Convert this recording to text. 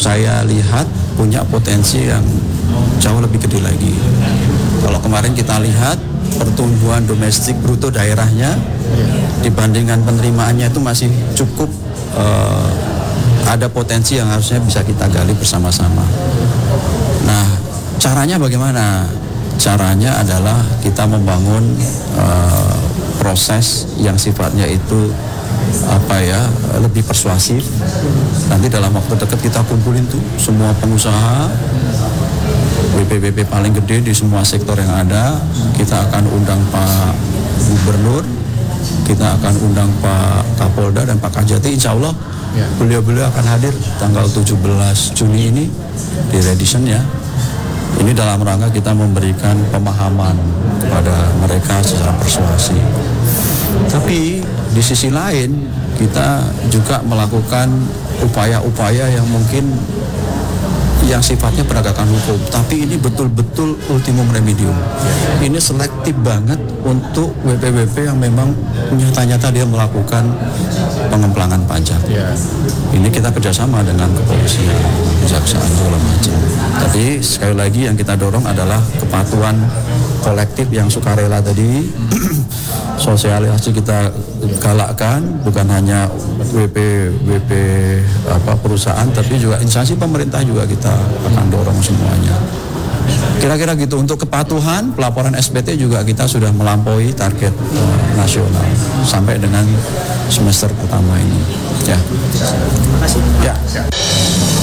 saya lihat punya potensi yang jauh lebih gede lagi. Kalau kemarin kita lihat pertumbuhan domestik bruto daerahnya dibandingkan penerimaannya itu masih cukup, ada potensi yang harusnya bisa kita gali bersama-sama. Nah, caranya bagaimana? Caranya adalah kita membangun proses yang sifatnya itu lebih persuasif. Nanti dalam waktu dekat kita kumpulin tuh semua pengusaha, WP paling gede di semua sektor yang ada. Kita akan undang Pak Gubernur, kita akan undang Pak Kapolda dan Pak Kajati. Insya Allah beliau-beliau akan hadir tanggal 17 Juni ini di Radisson ya. Ini dalam rangka kita memberikan pemahaman kepada mereka secara persuasi. Tapi di sisi lain kita juga melakukan upaya-upaya yang mungkin yang sifatnya penegakan hukum, tapi ini betul-betul ultimum remedium. Ini selektif banget untuk WP yang memang nyata-nyata dia melakukan pengemplangan pajak. Ini kita kerjasama dengan kepolisian, kejaksaan segala macam. Tapi sekali lagi yang kita dorong adalah kepatuhan kolektif yang sukarela tadi. Sosialisasi kita galakkan, bukan hanya WP perusahaan, tapi juga instansi pemerintah juga kita akan dorong semuanya. Kira-kira gitu. Untuk kepatuhan pelaporan SPT juga kita sudah melampaui target nasional sampai dengan semester pertama ini. Ya. Terima kasih. Ya.